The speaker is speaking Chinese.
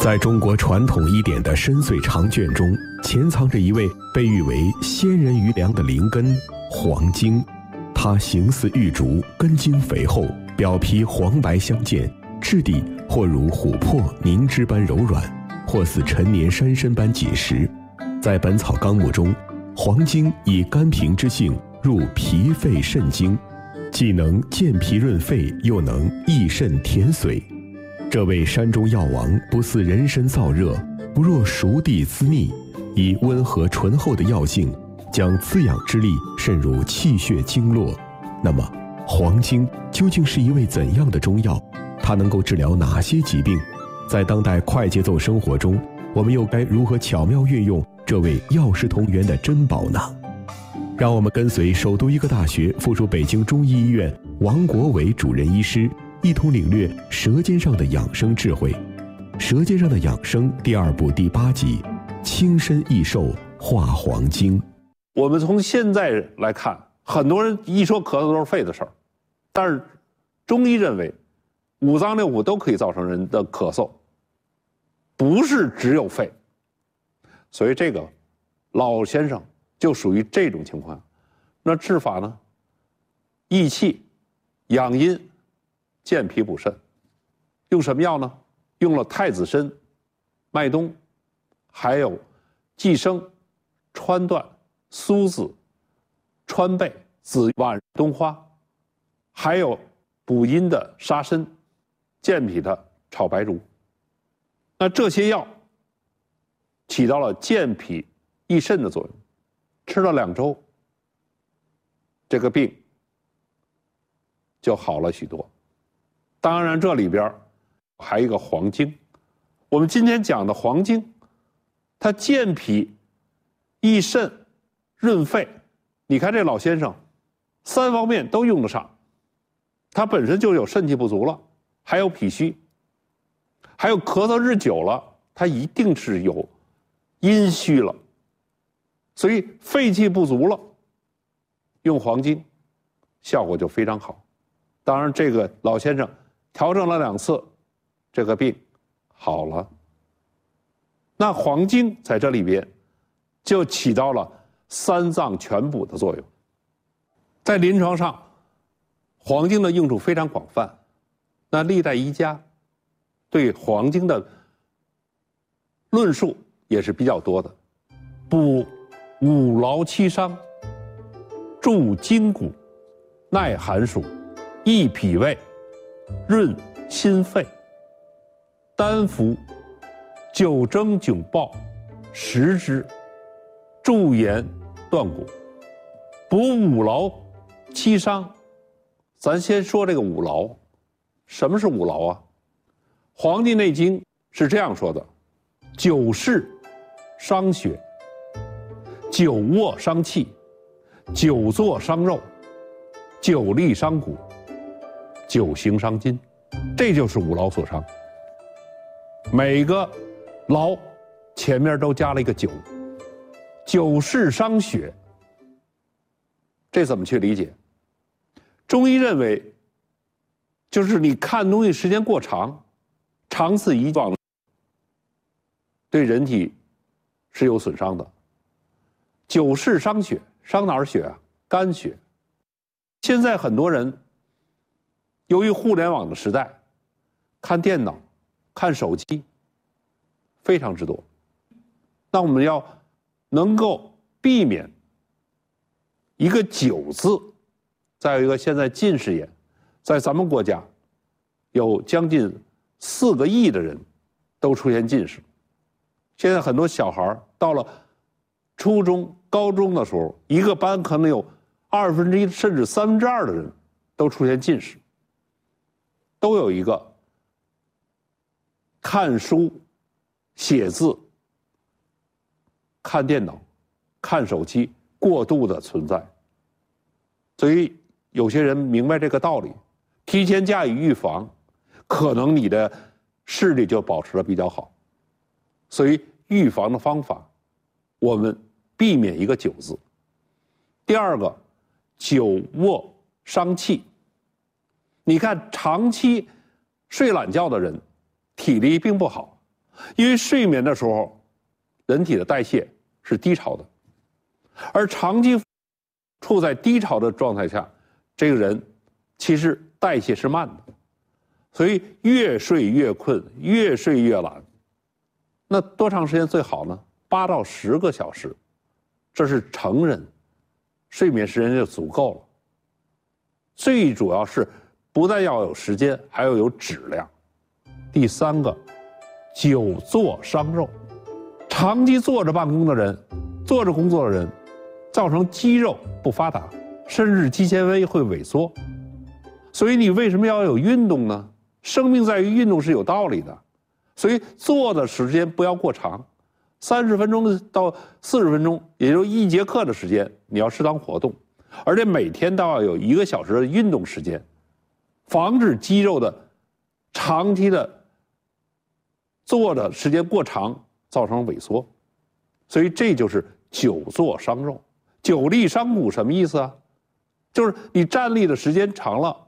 在中国传统医典的深邃长卷中，潜藏着一位被誉为仙人余粮的灵根——黄精。它形似玉竹，根茎肥厚，表皮黄白相间，质地或如琥珀凝脂般柔软，或似陈年山参般紧实。在《本草纲目》中，黄精以甘平之性入脾肺肾经，既能健脾润肺，又能益肾填髓。这位山中药王不似人参燥热，不若熟地滋腻，以温和醇厚的药性将滋养之力渗入气血经络。那么黄精究竟是一味怎样的中药？它能够治疗哪些疾病？在当代快节奏生活中，我们又该如何巧妙运用这位药食同源的珍宝呢？让我们跟随首都医科大学附属北京中医医院王国伟主任医师，一同领略舌尖上的养生智慧。舌尖上的养生第2部第8集，轻身益寿化黄精。 我们从现在来看，很多人一说咳嗽都是肺的事儿，但是中医认为五脏六腑都可以造成人的咳嗽，不是只有肺。所以这个老先生就属于这种情况。那治法呢？益气、养阴、健脾补肾。用什么药呢？用了太子参、麦冬，还有寄生、川栾、苏子、川贝、紫菀、冬花，还有补阴的沙参，健脾的炒白术。那这些药起到了健脾益肾的作用，吃了2周，这个病就好了许多。当然这里边还有一个黄精。我们今天讲的黄精，它健脾益肾润肺，你看这老先生3方面都用得上。他本身就有肾气不足了，还有脾虚，还有咳嗽日久了，他一定是有阴虚了，所以肺气不足了，用黄精效果就非常好。当然这个老先生调整了2次，这个病好了。那黄精在这里边就起到了3脏全补的作用。在临床上，黄精的用处非常广泛。那历代医家对黄精的论述也是比较多的。补五劳七伤，助筋骨，耐寒暑，益脾胃，润心肺。丹服9蒸9爆10之，助言断骨。补五劳七伤，咱先说这个五劳。什么是五劳啊？《黄帝内经》是这样说的：久视伤血，久卧伤气，久坐伤肉，久立伤骨，久行伤筋。这就是五劳所伤。每个劳前面都加了一个久。久视伤血，这怎么去理解？中医认为，就是你看东西时间过长，长此以往，对人体是有损伤的。久视伤血，伤哪儿血啊？肝血。现在很多人由于互联网的时代，看电脑、看手机非常之多。那我们要能够避免一个久字，再有一个现在近视眼，在咱们国家有将近4个亿的人都出现近视。现在很多小孩到了初中、高中的时候，一个班可能有1/2甚至2/3的人都出现近视，都有一个看书、写字、看电脑、看手机过度的存在。所以有些人明白这个道理，提前加以预防，可能你的视力就保持得比较好。所以预防的方法，我们避免一个久字。第2个，久卧伤气。你看长期睡懒觉的人体力并不好， 因为睡眠的时候，人体的代谢是低潮的，而长期处在低潮的状态下，这个人其实代谢是慢的，所以越睡越困，越睡越懒。那多长时间最好呢？8到10个小时，这是成人睡眠时间就足够了。最主要是不但要有时间，还要有质量。第3个，久坐伤肉。长期坐着办公的人，坐着工作的人，造成肌肉不发达，甚至肌纤维会萎缩。所以你为什么要有运动呢？生命在于运动是有道理的。所以坐的时间不要过长，30分钟到40分钟，也就是1节课的时间，你要适当活动，而且每天都要有1个小时的运动时间，防止肌肉的长期的坐的时间过长造成萎缩。所以这就是久坐伤肉。久立伤骨什么意思啊？就是你站立的时间长了，